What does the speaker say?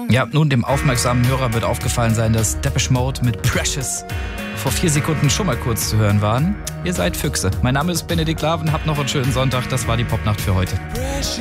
Ja, nun dem aufmerksamen Hörer wird aufgefallen sein, dass Depeche Mode mit Precious vor 4 Sekunden schon mal kurz zu hören waren. Ihr seid Füchse. Mein Name ist Benedikt Laven, habt noch einen schönen Sonntag. Das war die Popnacht für heute.